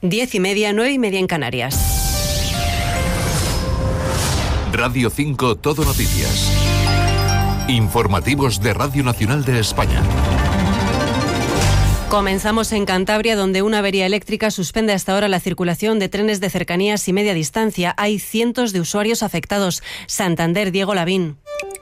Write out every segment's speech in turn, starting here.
10:30, 9:30 en Canarias. Radio 5 Todo Noticias. Informativos de Radio Nacional de España. Comenzamos en Cantabria, donde una avería eléctrica suspende hasta ahora la circulación de trenes de cercanías y media distancia. Hay cientos de usuarios afectados. Santander, Diego Lavín.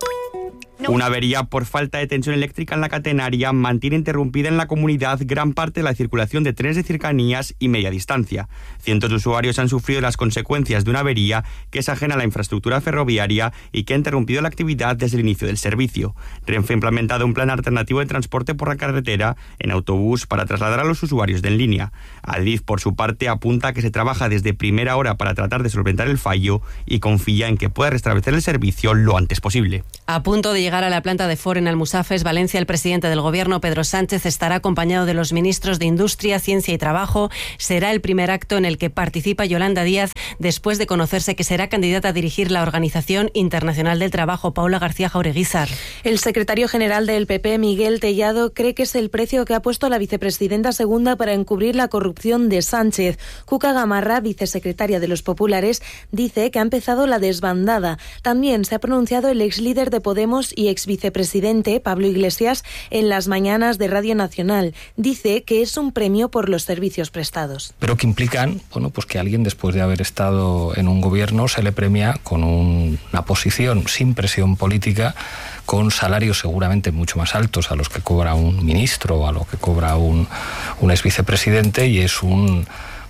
Una avería por falta de tensión eléctrica en la catenaria mantiene interrumpida en la comunidad gran parte de la circulación de trenes de cercanías y media distancia. Cientos de usuarios han sufrido las consecuencias de una avería que es ajena a la infraestructura ferroviaria y que ha interrumpido la actividad desde el inicio del servicio. Renfe ha implementado un plan alternativo de transporte por la carretera en autobús para trasladar a los usuarios de en línea. Adif, por su parte, apunta que se trabaja desde primera hora para tratar de solventar el fallo y confía en que pueda restablecer el servicio lo antes posible. A punto de llegar a la planta de Ford en Almusafes, Valencia, el presidente del Gobierno, Pedro Sánchez, estará acompañado de los ministros de Industria, Ciencia y Trabajo. Será el primer acto en el que participa Yolanda Díaz, después de conocerse que será candidata a dirigir la Organización Internacional del Trabajo. Paula García Jaureguizar. El secretario general del PP, Miguel Tellado, cree que es el precio que ha puesto la vicepresidenta segunda para encubrir la corrupción de Sánchez. Cuca Gamarra, vicesecretaria de los Populares, dice que ha empezado la desbandada. También se ha pronunciado el exlíder de Podemos y exvicepresidente Pablo Iglesias en las mañanas de Radio Nacional. Dice que es un premio por los servicios prestados. Pero que implican, pues que alguien, después de haber estado en un gobierno, se le premia con una posición sin presión política, con salarios seguramente mucho más altos a los que cobra un ministro o a lo que cobra un exvicepresidente, y es un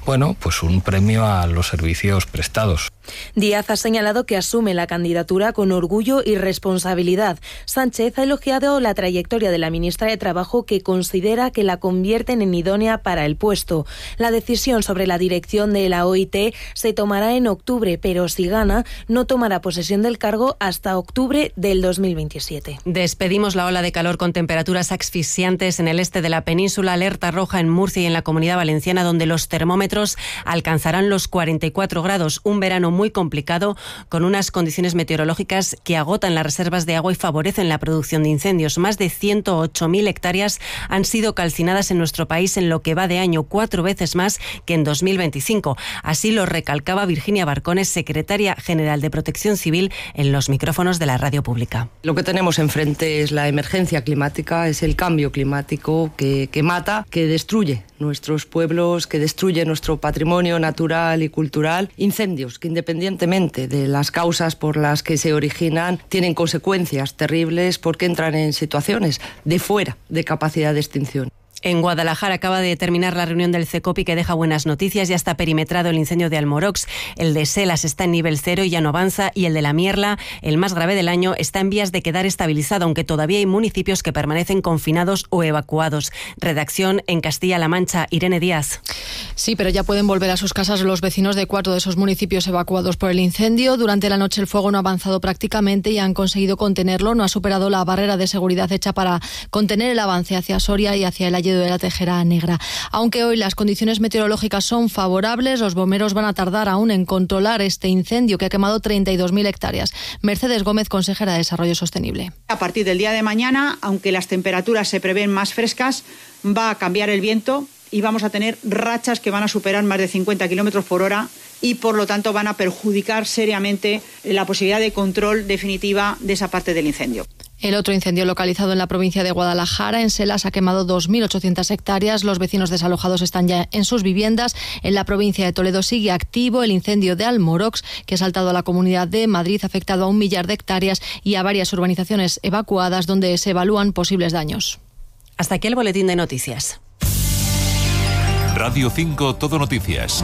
premio a los servicios prestados. Díaz ha señalado que asume la candidatura con orgullo y responsabilidad. Sánchez ha elogiado la trayectoria de la ministra de Trabajo, que considera que la convierten en idónea para el puesto. La decisión sobre la dirección de la OIT se tomará en octubre, pero si gana, no tomará posesión del cargo hasta octubre del 2027. Despedimos la ola de calor con temperaturas asfixiantes en el este de la península, alerta roja en Murcia y en la Comunidad Valenciana, donde los termómetros alcanzarán los 44 grados. Un verano muy complicado, con unas condiciones meteorológicas que agotan las reservas de agua y favorecen la producción de incendios. Más de 108.000 hectáreas han sido calcinadas en nuestro país en lo que va de año, 4 veces más que en 2025. Así lo recalcaba Virginia Barcones, secretaria general de Protección Civil, en los micrófonos de la radio pública. Lo que tenemos enfrente es la emergencia climática, es el cambio climático que mata, que destruye nuestros pueblos, que destruye nuestro patrimonio natural y cultural. Incendios que, independientemente de las causas por las que se originan, tienen consecuencias terribles porque entran en situaciones de fuera de capacidad de extinción. En Guadalajara acaba de terminar la reunión del CECOPI, que deja buenas noticias. Ya está perimetrado el incendio de Almorox, el de Selas está en nivel 0 y ya no avanza, y el de La Mierla, el más grave del año, está en vías de quedar estabilizado, aunque todavía hay municipios que permanecen confinados o evacuados. Redacción en Castilla-La Mancha, Irene Díaz. Sí, pero ya pueden volver a sus casas los vecinos de 4 de esos municipios evacuados por el incendio. Durante la noche el fuego no ha avanzado prácticamente y han conseguido contenerlo. No ha superado la barrera de seguridad hecha para contener el avance hacia Soria y hacia el Alledo de la Tejera Negra. Aunque hoy las condiciones meteorológicas son favorables, los bomberos van a tardar aún en controlar este incendio que ha quemado 32.000 hectáreas. Mercedes Gómez, consejera de Desarrollo Sostenible. A partir del día de mañana, aunque las temperaturas se prevén más frescas, va a cambiar el viento y vamos a tener rachas que van a superar más de 50 kilómetros por hora y, por lo tanto, van a perjudicar seriamente la posibilidad de control definitiva de esa parte del incendio. El otro incendio localizado en la provincia de Guadalajara, en Selas, ha quemado 2.800 hectáreas. Los vecinos desalojados están ya en sus viviendas. En la provincia de Toledo sigue activo el incendio de Almorox, que ha saltado a la Comunidad de Madrid, ha afectado a 1 millar de hectáreas y a varias urbanizaciones evacuadas donde se evalúan posibles daños. Hasta aquí el boletín de noticias. Radio 5 Todo Noticias.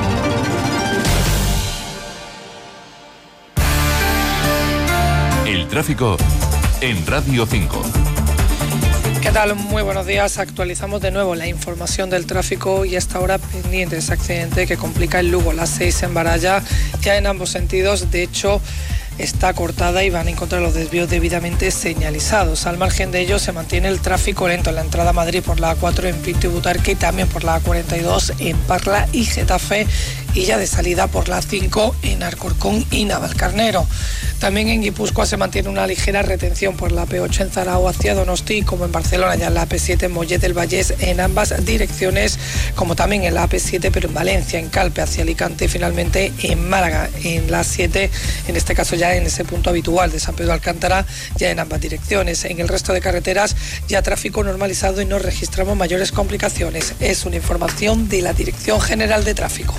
El tráfico en Radio 5. ¿Qué tal? Muy buenos días. Actualizamos de nuevo la información del tráfico y hasta ahora pendiente de ese accidente que complica el Lugo, la 6 en Baralla, ya en ambos sentidos. De hecho, está cortada y van a encontrar los desvíos debidamente señalizados. Al margen de ello, se mantiene el tráfico lento en la entrada a Madrid por la A4 en Pinto y Butarque y también por la A42 en Parla y Getafe, y ya de salida por la 5 en Alcorcón y Navalcarnero. También en Guipúzcoa se mantiene una ligera retención por la P8 en Zaragoza hacia Donosti, como en Barcelona, ya en la AP7 en Mollet del Vallès en ambas direcciones, como también en la AP7 pero en Valencia, en Calpe hacia Alicante y finalmente en Málaga, en la 7, en este caso ya en ese punto habitual de San Pedro de Alcántara, ya en ambas direcciones. En el resto de carreteras ya tráfico normalizado y no registramos mayores complicaciones. Es una información de la Dirección General de Tráfico.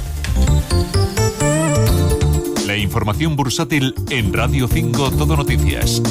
La información bursátil en Radio 5 Todo Noticias.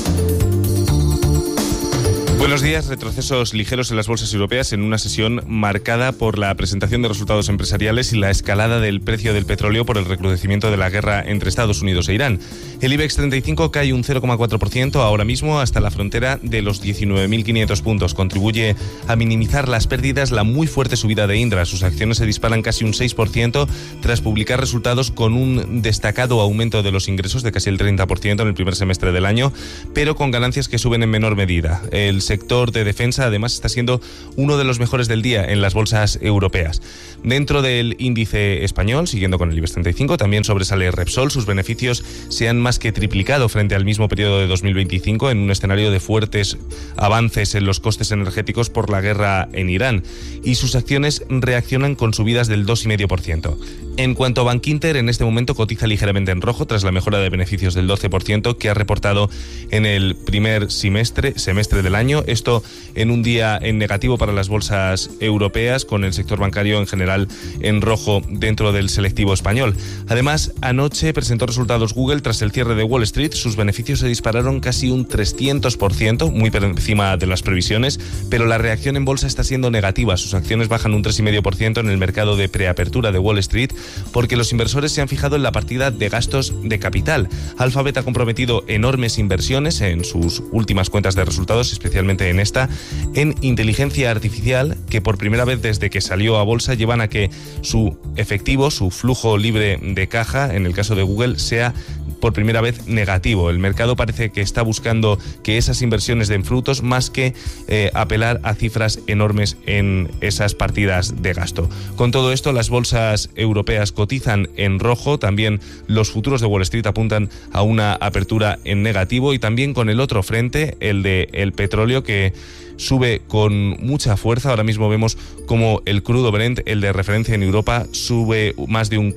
Buenos días. Retrocesos ligeros en las bolsas europeas en una sesión marcada por la presentación de resultados empresariales y la escalada del precio del petróleo por el recrudecimiento de la guerra entre Estados Unidos e Irán. El IBEX 35 cae un 0,4% ahora mismo hasta la frontera de los 19.500 puntos. Contribuye a minimizar las pérdidas la muy fuerte subida de Indra. Sus acciones se disparan casi un 6% tras publicar resultados con un destacado aumento de los ingresos de casi el 30% en el primer semestre del año, pero con ganancias que suben en menor medida. El sector de defensa además está siendo uno de los mejores del día en las bolsas europeas. Dentro del índice español, siguiendo con el IBEX 35, también sobresale Repsol. Sus beneficios se han más que triplicado frente al mismo periodo de 2025 en un escenario de fuertes avances en los costes energéticos por la guerra en Irán, y sus acciones reaccionan con subidas del 2,5%. En cuanto a Bankinter, en este momento cotiza ligeramente en rojo tras la mejora de beneficios del 12% que ha reportado en el primer semestre del año. Esto en un día en negativo para las bolsas europeas, con el sector bancario en general en rojo dentro del selectivo español. Además, anoche presentó resultados Google tras el cierre de Wall Street. Sus beneficios se dispararon casi un 300%, muy por encima de las previsiones, pero la reacción en bolsa está siendo negativa. Sus acciones bajan un 3,5% en el mercado de preapertura de Wall Street porque los inversores se han fijado en la partida de gastos de capital. Alphabet ha comprometido enormes inversiones en sus últimas cuentas de resultados, especialmente en esta, en inteligencia artificial, que por primera vez desde que salió a bolsa llevan a que su efectivo, su flujo libre de caja, en el caso de Google, sea por primera vez negativo. El mercado parece que está buscando que esas inversiones den frutos más que apelar a cifras enormes en esas partidas de gasto. Con todo esto, las bolsas europeas cotizan en rojo. También los futuros de Wall Street apuntan a una apertura en negativo, y también con el otro frente, el de el petróleo, que sube con mucha fuerza. Ahora mismo vemos como el crudo Brent, el de referencia en Europa, sube más de un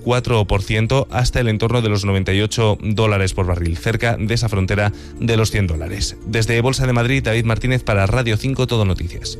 4% hasta el entorno de los $98 por barril, cerca de esa frontera de los $100. Desde Bolsa de Madrid, David Martínez para Radio 5 Todo Noticias.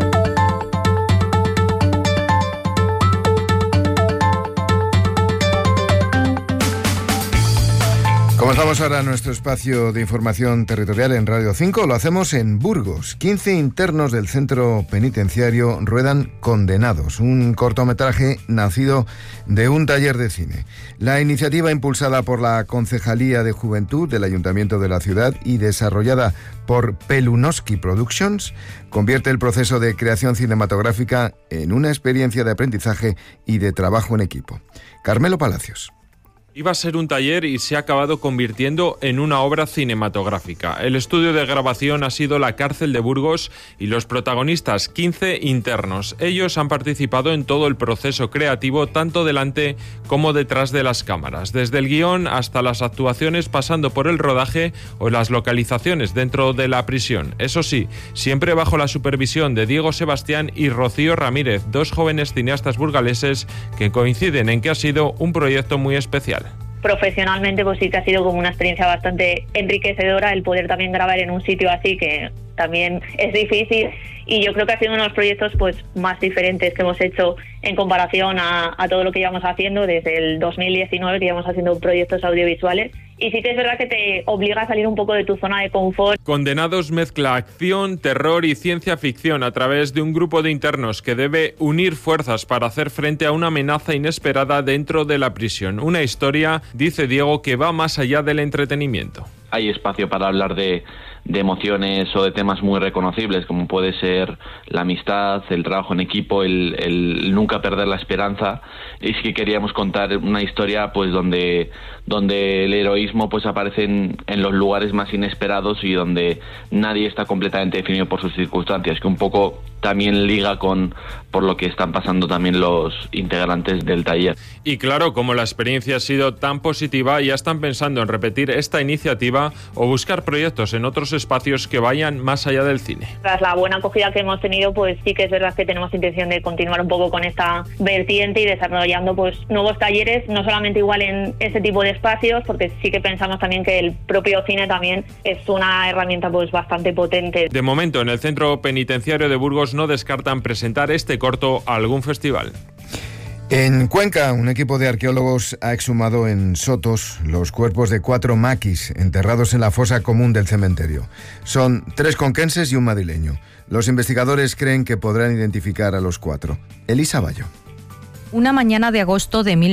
Comenzamos ahora nuestro espacio de información territorial en Radio 5. Lo hacemos en Burgos. 15 internos del centro penitenciario ruedan Condenados, un cortometraje nacido de un taller de cine. La iniciativa, impulsada por la Concejalía de Juventud del Ayuntamiento de la ciudad y desarrollada por Pelunoski Productions, convierte el proceso de creación cinematográfica en una experiencia de aprendizaje y de trabajo en equipo. Carmelo Palacios. Iba a ser un taller y se ha acabado convirtiendo en una obra cinematográfica. El estudio de grabación ha sido la cárcel de Burgos y los protagonistas, 15 internos. Ellos han participado en todo el proceso creativo, tanto delante como detrás de las cámaras, desde el guión hasta las actuaciones, pasando por el rodaje o las localizaciones dentro de la prisión. Eso sí, siempre bajo la supervisión de Diego Sebastián y Rocío Ramírez, dos jóvenes cineastas burgaleses que coinciden en que ha sido un proyecto muy especial. Profesionalmente pues sí que ha sido como una experiencia bastante enriquecedora el poder también grabar en un sitio así, que también es difícil, y yo creo que ha sido uno de los proyectos pues más diferentes que hemos hecho en comparación a todo lo que llevamos haciendo desde el 2019, que llevamos haciendo proyectos audiovisuales. Y sí que es verdad que te obliga a salir un poco de tu zona de confort. Condenados mezcla acción, terror y ciencia ficción a través de un grupo de internos que debe unir fuerzas para hacer frente a una amenaza inesperada dentro de la prisión. Una historia, dice Diego, que va más allá del entretenimiento. Hay espacio para hablar de emociones o de temas muy reconocibles, como puede ser la amistad, el trabajo en equipo, el nunca perder la esperanza. Y sí que queríamos contar una historia pues donde el heroísmo pues aparece en los lugares más inesperados y donde nadie está completamente definido por sus circunstancias, que un poco también liga por lo que están pasando también los integrantes del taller. Y claro, como la experiencia ha sido tan positiva, ya están pensando en repetir esta iniciativa o buscar proyectos en otros espacios que vayan más allá del cine. Tras la buena acogida que hemos tenido, pues sí que es verdad que tenemos intención de continuar un poco con esta vertiente y desarrollando pues nuevos talleres, no solamente igual en ese tipo de espacios, porque sí que pensamos también que el propio cine también es una herramienta pues bastante potente. De momento, en el Centro Penitenciario de Burgos no descartan presentar este corto a algún festival. En Cuenca, un equipo de arqueólogos ha exhumado en Sotos los cuerpos de 4 maquis enterrados en la fosa común del cementerio. Son 3 conquenses y un madrileño. Los investigadores creen que podrán identificar a los 4. Elisa Bayo. Una mañana de agosto de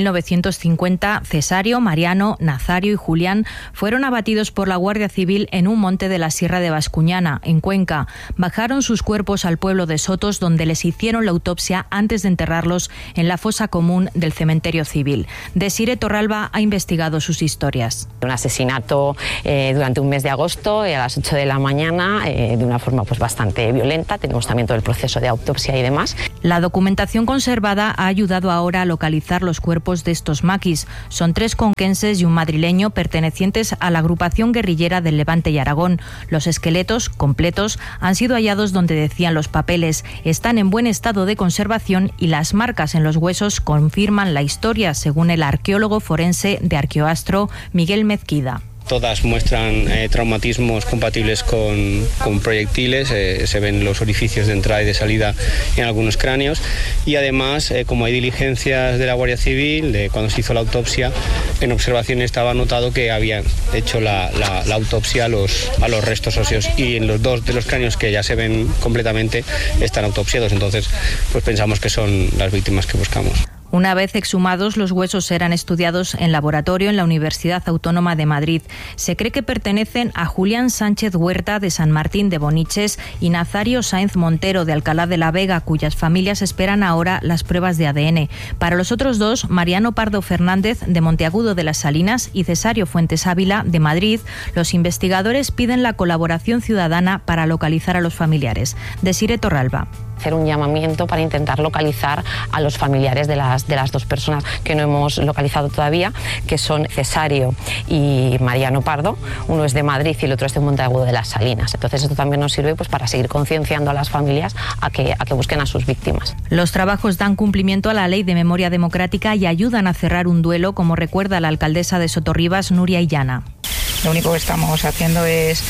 1950, Cesario, Mariano, Nazario y Julián fueron abatidos por la Guardia Civil en un monte de la Sierra de Bascuñana, en Cuenca. Bajaron sus cuerpos al pueblo de Sotos, donde les hicieron la autopsia antes de enterrarlos en la fosa común del cementerio civil. Desire Torralba ha investigado sus historias. Un asesinato durante un mes de agosto, a las 8 de la mañana, de una forma pues bastante violenta. Tenemos también todo el proceso de autopsia y demás. La documentación conservada ha ayudado ahora a localizar los cuerpos de estos maquis. Son 3 conquenses y un madrileño pertenecientes a la agrupación guerrillera del Levante y Aragón. Los esqueletos, completos, han sido hallados donde decían los papeles. Están en buen estado de conservación y las marcas en los huesos confirman la historia, según el arqueólogo forense de Arqueoastro, Miguel Mezquida. Todas muestran traumatismos compatibles con proyectiles, se ven los orificios de entrada y de salida en algunos cráneos y además, como hay diligencias de la Guardia Civil, de cuando se hizo la autopsia, en observación estaba anotado que habían hecho la autopsia a los restos óseos y en los 2 de los cráneos que ya se ven completamente están autopsiados, entonces pues pensamos que son las víctimas que buscamos. Una vez exhumados, los huesos serán estudiados en laboratorio en la Universidad Autónoma de Madrid. Se cree que pertenecen a Julián Sánchez Huerta, de San Martín de Boniches, y Nazario Sáenz Montero, de Alcalá de la Vega, cuyas familias esperan ahora las pruebas de ADN. Para los otros 2, Mariano Pardo Fernández, de Monteagudo de las Salinas, y Cesario Fuentes Ávila, de Madrid, los investigadores piden la colaboración ciudadana para localizar a los familiares. Desire Torralba. Hacer un llamamiento para intentar localizar a los familiares de las 2 personas que no hemos localizado todavía, que son Cesario y Mariano Pardo. Uno es de Madrid y el otro es de Monteagudo de las Salinas. Entonces esto también nos sirve pues para seguir concienciando a las familias a que busquen a sus víctimas. Los trabajos dan cumplimiento a la Ley de Memoria Democrática y ayudan a cerrar un duelo, como recuerda la alcaldesa de Sotorribas, Nuria Illana. Lo único que estamos haciendo es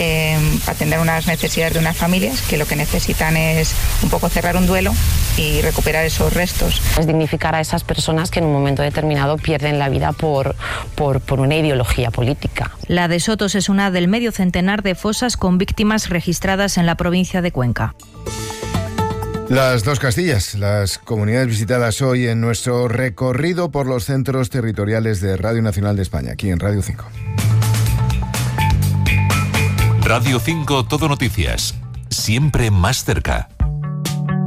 atender unas necesidades de unas familias que lo que necesitan es un poco cerrar un duelo y recuperar esos restos. Es dignificar a esas personas que en un momento determinado pierden la vida por una ideología política. La de Sotos es una del medio centenar de fosas con víctimas registradas en la provincia de Cuenca. Las 2 Castillas, las comunidades visitadas hoy en nuestro recorrido por los centros territoriales de Radio Nacional de España, aquí en Radio 5. Radio 5 Todo Noticias, siempre más cerca.